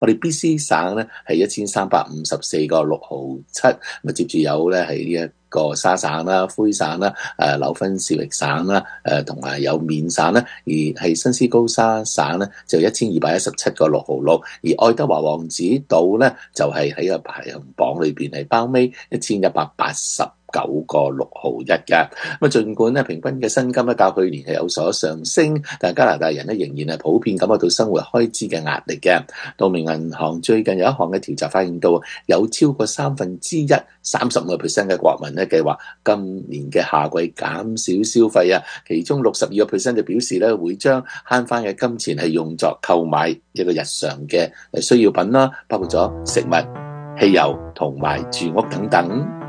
我哋 BC 省咧係1354個6毫7，咁接住有咧係呢一個沙省啦、灰省啦、紐芬士域省啦、同埋有緬省啦，而係新斯高沙省咧就1217個6毫6，而愛德華王子島咧就係喺個排行榜裏邊係包尾1189個6毫1嘅。咁啊，儘管咧平均嘅薪金咧較去年係有所上升，但係加拿大人咧仍然係普遍感覺到生活開支嘅壓力嘅。道明銀行最近有一項嘅調查發現到，有超過1/3 35% 嘅國民咧計劃今年嘅夏季減少消費啊，其中62% 就表示咧會將慳翻嘅金錢係用作購買一個日常嘅需要品啦，包括咗食物、汽油同埋住屋等等。